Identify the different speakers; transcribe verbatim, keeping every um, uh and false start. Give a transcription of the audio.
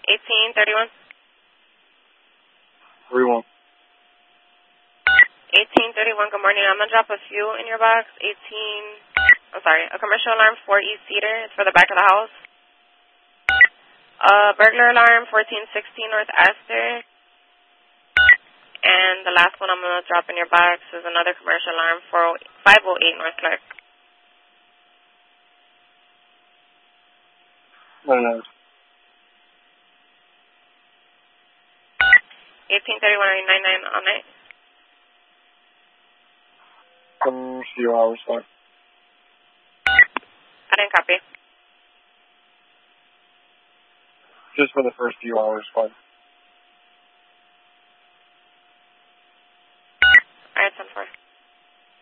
Speaker 1: eighteen thirty-one.
Speaker 2: thirty-one.
Speaker 1: eighteen thirty-one, good morning. I'm going to drop a few in your box. eighteen, I'm sorry, a commercial alarm for East Cedar. It's for the back of the house. A burglar alarm, fourteen sixteen North Astor. And the last one I'm going to drop in your box is another commercial alarm for five oh eight North Clark.
Speaker 2: No, no.
Speaker 1: eighteen thirty-one ninety-nine all night.
Speaker 2: First few hours, fine.
Speaker 1: I didn't copy.
Speaker 2: Just for the first few hours, fine.